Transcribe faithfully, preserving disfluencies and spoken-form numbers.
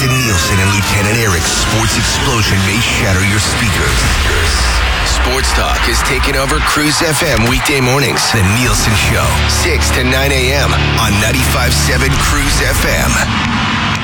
Jason Nielsen and Lieutenant Eric's sports explosion may shatter your speakers. Sports Talk is taking over Cruise F M weekday mornings. The Nielsen Show, six to nine a.m. on ninety-five point seven Cruise F M.